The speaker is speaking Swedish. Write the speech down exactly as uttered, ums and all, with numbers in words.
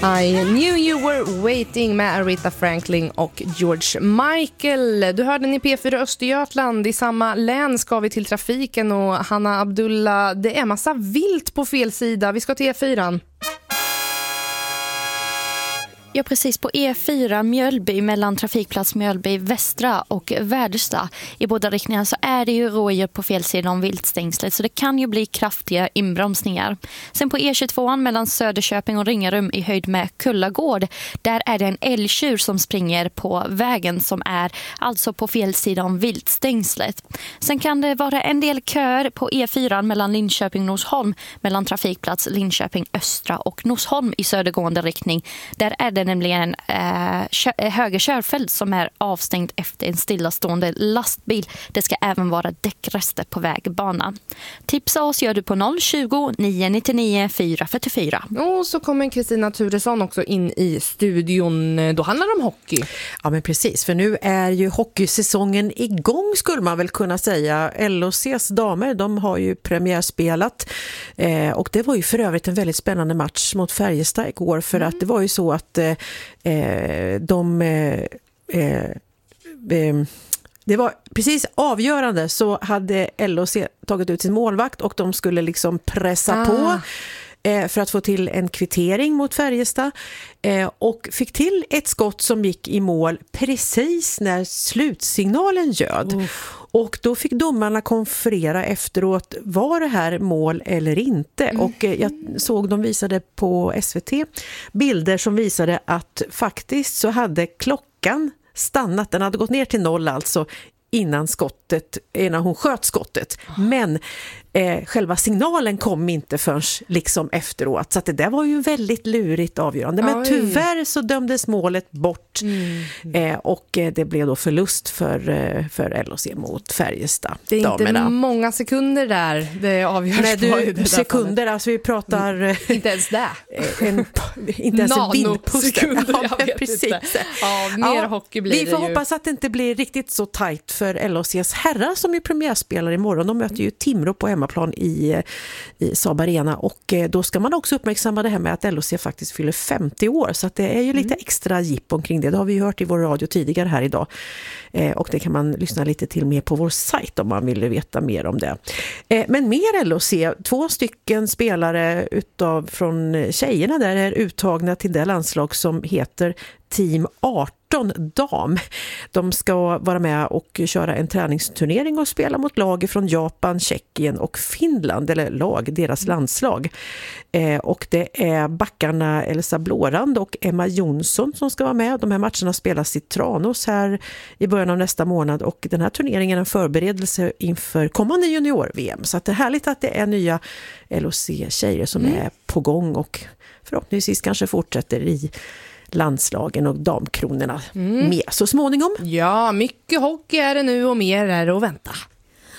I knew you were waiting med Aretha Franklin och George Michael. Du hörde ni P fyra Östergötland. I samma län ska vi till trafiken och Hanna Abdullah, det är massa vilt på fel sida. Vi ska till E fyra. Ja, precis på E fyra Mjölby mellan trafikplats Mjölby Västra och Väderstad. I båda riktningar så är det ju rådjur på fel sida om viltstängslet, så det kan ju bli kraftiga inbromsningar. Sen på E tjugotvå mellan Söderköping och Ringarum i höjd med Kullagård, där är det en älgtjur som springer på vägen som är alltså på fel sida om viltstängslet. Sen kan det vara en del kör på E fyra mellan Linköping och Norsholm mellan trafikplats Linköping Östra och Norsholm i södergående riktning. Där är det nämligen eh, kö- höger körfält som är avstängt efter en stillastående lastbil. Det ska även vara däckrester på vägbanan. Tipsa oss gör du på noll tjugo, nio nittionio, fyra fyrtiofyra. Och så kommer Kristina Turesson också in i studion. Då handlar det om hockey. Ja, men precis, för nu är ju hockeysäsongen igång, skulle man väl kunna säga. L O C:s damer, de har ju premiärspelat eh, och det var ju för övrigt en väldigt spännande match mot Färjestad igår, för mm. att det var ju så att eh, de eh, eh, det var precis avgörande, så hade L O C tagit ut sin målvakt och de skulle liksom pressa ah. på eh, för att få till en kvittering mot Färjestad eh, och fick till ett skott som gick i mål precis när slutsignalen ljöd. Uh. Och då fick domarna konferera efteråt, var det här mål eller inte? Mm. Och jag såg, de visade på S V T bilder som visade att faktiskt så hade klockan stannat. Den hade gått ner till noll alltså innan skottet, innan hon sköt skottet. Men eh, själva signalen kom inte förrän liksom efteråt. Så att det där var ju väldigt lurigt avgörande. Men Oj. tyvärr så dömdes målet bort. Mm. Eh, och eh, det blev då förlust för, eh, för L O C mot Färjestad. Det är damerna. Inte många sekunder där det avgörs. Nej, du, det sekunder, alltså vi pratar... Mm. Inte ens det. En, inte ens en vindpust. Ja, jag vet precis. Inte. Ja, mer ja, hockey blir vi det får ju. hoppas att det inte blir riktigt så tajt för L O C:s herrar som är premiärspelare imorgon. De möter ju Timrå på hemmaplan i, i Saab Arena, och då ska man också uppmärksamma det här med att L O C faktiskt fyller femtio år, så att det är ju lite mm. extra jipp omkring det. Det har vi ju hört i vår radio tidigare här idag, eh, och det kan man lyssna lite till mer på vår sajt om man vill veta mer om det. Eh, men mer L O C, två stycken spelare utav, från tjejerna där är uttagna till det landslag som heter Team arton dam. De ska vara med och köra en träningsturnering och spela mot lag från Japan, Tjeckien och Finland, eller lag, deras landslag. Eh, och det är backarna Elsa Blårand och Emma Jonsson som ska vara med. De här matcherna spelas i Tranås här i början av nästa månad, och den här turneringen är en förberedelse inför kommande junior-V M. Så att det är härligt att det är nya L O C-tjejer som mm. är på gång och förhoppningsvis kanske fortsätter i landslagen och damkronorna mm. med så småningom. Ja, mycket hockey är det nu och mer är det att vänta.